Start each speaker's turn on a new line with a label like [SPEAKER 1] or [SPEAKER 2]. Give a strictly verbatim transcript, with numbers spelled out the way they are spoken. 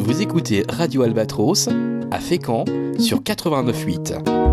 [SPEAKER 1] Vous écoutez Radio Albatros à Fécamp sur quatre-vingt-neuf virgule huit.